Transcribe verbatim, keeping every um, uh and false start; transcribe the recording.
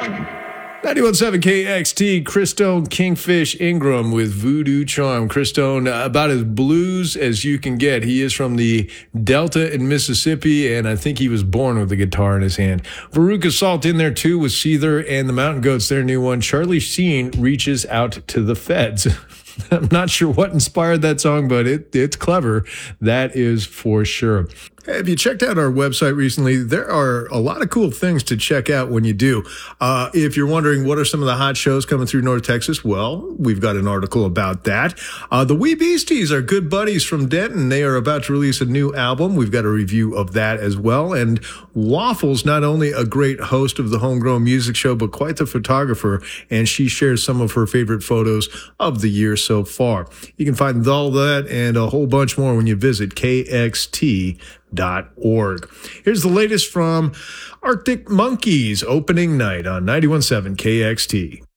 ninety-one point seven K X T, Christone Kingfish Ingram with Voodoo Charm. Christone, uh, about as blues as you can get. He is from the Delta in Mississippi, and I think he was born with a guitar in his hand. Veruca Salt in there too with Seether and the Mountain Goats, their new one. Charlie Sheen reaches out to the feds. I'm not sure what inspired that song, but it, it's clever. That is for sure. Have you checked out our website recently? There are a lot of cool things to check out when you do. Uh, if you're wondering what are some of the hot shows coming through North Texas, well, we've got an article about that. Uh, the Wee Beasties are good buddies from Denton. They are about to release a new album. We've got a review of that as well. And Waffles, not only a great host of the Homegrown Music Show, but quite the photographer. And she shares some of her favorite photos of the year so far. You can find all that and a whole bunch more when you visit K X T dot org. Here's the latest from Arctic Monkeys opening night on ninety-one point seven K X T.